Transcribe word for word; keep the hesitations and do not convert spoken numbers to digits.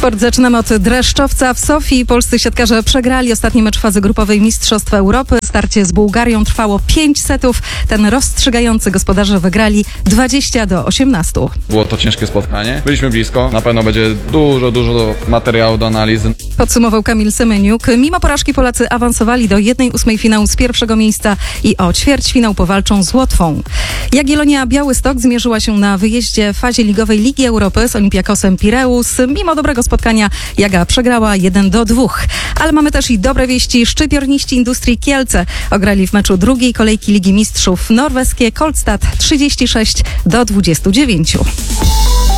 Sport zaczynamy od Dreszczowca. W Sofii polscy siatkarze przegrali ostatni mecz fazy grupowej Mistrzostw Europy. Starcie z Bułgarią trwało pięć setów. Ten rozstrzygający gospodarze wygrali dwadzieścia do osiemnastu. Było to ciężkie spotkanie. Byliśmy blisko. Na pewno będzie dużo, dużo materiału do analizy. Podsumował Kamil Semeniuk. Mimo porażki Polacy awansowali do jednej ósmej finału z pierwszego miejsca i o ćwierćfinał powalczą z Łotwą. Jagiellonia Białystok zmierzyła się na wyjeździe w fazie ligowej Ligi Europy z Olympiakosem Pireus. Mimo dobrego spotkania Jaga przegrała jeden do dwóch. Ale mamy też i dobre wieści. Szczypiorniści Industrii Kielce ograli w meczu drugiej kolejki Ligi Mistrzów norweskie Kolstad trzydzieści sześć do dwudziestu dziewięciu.